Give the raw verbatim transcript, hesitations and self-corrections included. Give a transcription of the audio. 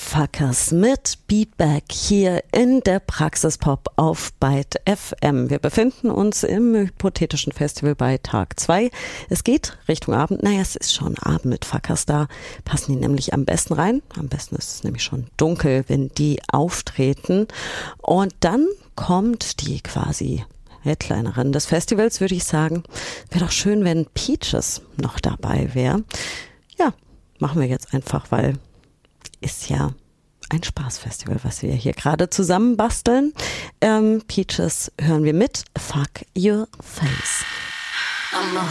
Fuckers mit Beatback hier in der Praxispop auf Byte F M. Wir befinden uns im hypothetischen Festival bei Tag zwei. Es geht Richtung Abend. Naja, es ist schon Abend mit Fuckers, da passen die nämlich am besten rein. Am besten ist es nämlich schon dunkel, wenn die auftreten. Und dann kommt die quasi Headlinerin des Festivals, würde ich sagen. Wäre doch schön, wenn Peaches noch dabei wäre. Ja, machen wir jetzt einfach, weil ist ja ein Spaßfestival, was wir hier gerade zusammen basteln. Ähm, Peaches hören wir mit Fuck Your Face.